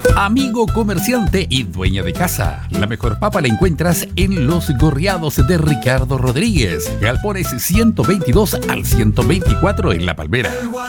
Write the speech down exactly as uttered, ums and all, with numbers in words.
Amigo comerciante y dueña de casa, la mejor papa la encuentras en Los Gorriados de Ricardo Rodríguez, Galpones ciento veintidós al ciento veinticuatro en La Palmera.